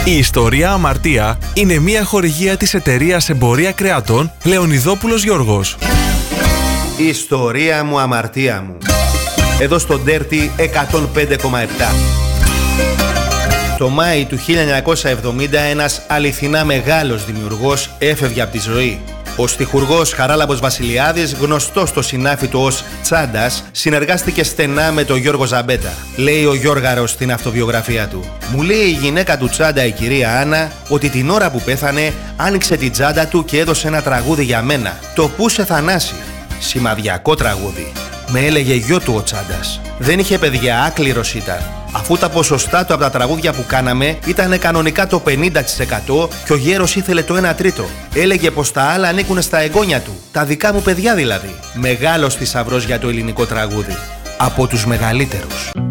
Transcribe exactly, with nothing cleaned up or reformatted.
Η ιστορία Αμαρτία είναι μια χορηγία της εταιρείας Εμπορία Κρεατών Λεωνιδόπουλος Γιώργος. Η ιστορία μου, αμαρτία μου. Εδώ στο Dirty εκατόν πέντε κόμμα επτά. Το Μάη του χίλια εννιακόσια εβδομήντα ένας αληθινά μεγάλος δημιουργός έφευγε από τη ζωή. Ο στιχουργός Χαράλαμπος Βασιλιάδης, γνωστός στο συνάφι του ως Τσάντας, συνεργάστηκε στενά με τον Γιώργο Ζαμπέτα. Λέει ο Γιώργαρος στην αυτοβιογραφία του: «Μου λέει η γυναίκα του Τσάντα, η κυρία Άννα, ότι την ώρα που πέθανε άνοιξε την τσάντα του και έδωσε ένα τραγούδι για μένα. Το Πούσε Θανάση. Σημαδιακό τραγούδι. Με έλεγε γιο του ο Τσάντας. Δεν είχε παιδιά, άκληρος ήταν. Αφού τα ποσοστά του από τα τραγούδια που κάναμε ήταν κανονικά το πενήντα τοις εκατό και ο γέρος ήθελε το ένα τρίτο. Έλεγε πως τα άλλα ανήκουν στα εγγόνια του. Τα δικά μου παιδιά δηλαδή. Μεγάλος θησαυρός για το ελληνικό τραγούδι. Από τους μεγαλύτερους».